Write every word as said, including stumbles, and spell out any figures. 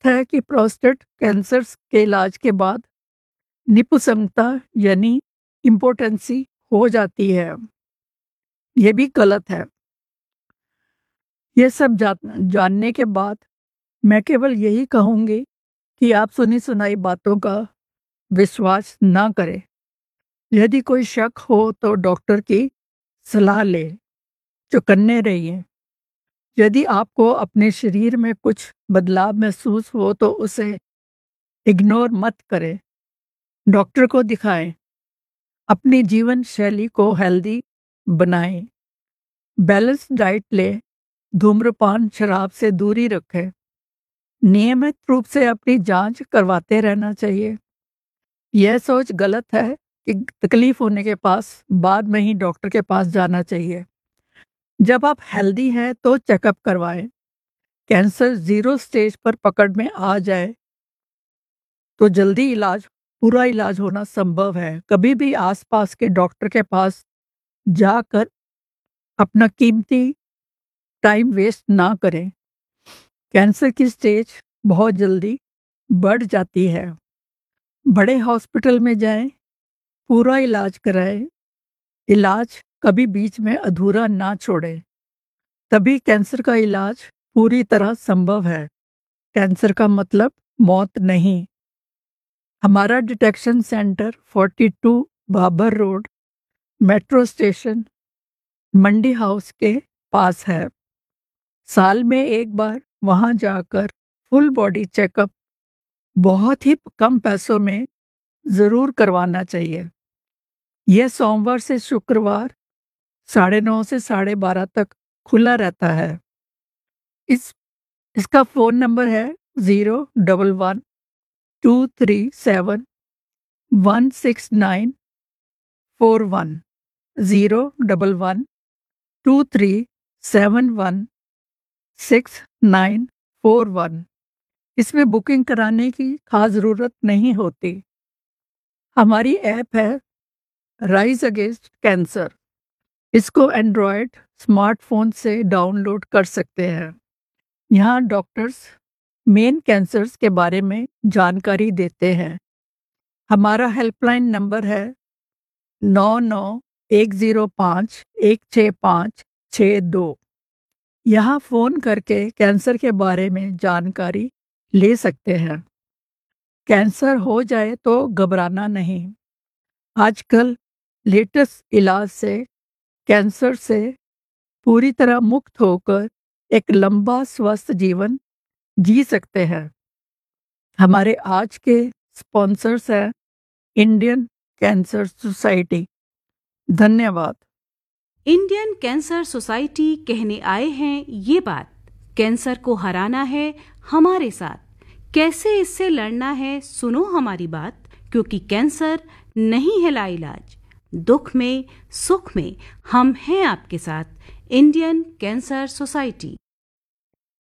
कथात है कि prostate cancer के इलाज के बाद निपुसंगता यानी इम्पोटेंसी हो जाती है। ये भी गलत है। ये सब जा, जानने के बाद मैं केवल यही कहूंगी कि आप सुनी सुनाई बातों का विश्वास ना करें। यदि कोई शक हो तो डॉक्टर की सलाह ले, चौकन्ने रहिए। यदि आपको अपने शरीर में कुछ बदलाव महसूस हो तो उसे इग्नोर मत करें, डॉक्टर को दिखाएं। अपनी जीवन शैली को हेल्दी बनाएं, बैलेंस डाइट लें, धूम्रपान शराब से दूरी रखें। नियमित रूप से अपनी जांच करवाते रहना चाहिए। यह सोच गलत है कि तकलीफ होने के पास बाद में ही डॉक्टर के पास जाना चाहिए। जब आप हेल्दी हैं तो चेकअप करवाएं। कैंसर जीरो स्टेज पर पकड़ में आ जाए तो जल्दी इलाज पूरा इलाज होना संभव है। कभी भी आसपास के डॉक्टर के पास जाकर अपना कीमती टाइम वेस्ट ना करें। कैंसर की स्टेज बहुत जल्दी बढ़ जाती है। बड़े हॉस्पिटल में जाएं, पूरा इलाज कराएं। इलाज कभी बीच में अधूरा ना छोड़ें, तभी कैंसर का इलाज पूरी तरह संभव है। कैंसर का मतलब मौत नहीं। हमारा डिटेक्शन सेंटर बयालीस बाबर रोड, मेट्रो स्टेशन, मंडी हाउस के पास है। साल में एक बार वहां जाकर फुल बॉडी चेकअप बहुत ही कम पैसों में जरूर करवाना चाहिए। यह सोमवार से शुक्रवार साढ़े नौ से साढ़े बारह तक खुला रहता है। इस इसका फोन नंबर है zero double one two three seven one six nine four one zero double one two three seven one six nine four one. इसमें बुकिंग कराने की खास ज़रूरत नहीं होती। हमारी ऐप है राइज अगेंस्ट कैंसर। इसको एंड्रॉयड स्मार्टफोन से डाउनलोड कर सकते हैं। यहाँ डॉक्टर्स मेन कैंसर्स के बारे में जानकारी देते हैं। हमारा हेल्पलाइन नंबर है नौ नौ एक ज़ीरो पाँच एक छः पाँच छः दो। यहाँ फ़ोन करके कैंसर के बारे में जानकारी ले सकते हैं। कैंसर हो जाए तो घबराना नहीं। आजकल लेटेस्ट इलाज से कैंसर से पूरी तरह मुक्त होकर एक लंबा स्वस्थ जीवन जी सकते हैं। हमारे आज के स्पॉन्सर्स हैं इंडियन कैंसर सोसाइटी। धन्यवाद। इंडियन कैंसर सोसाइटी कहने आए हैं ये बात, कैंसर को हराना है हमारे साथ। कैसे इससे लड़ना है सुनो हमारी बात, क्योंकि कैंसर नहीं है लाइलाज। दुख में सुख में हम हैं आपके साथ। Indian cancer society.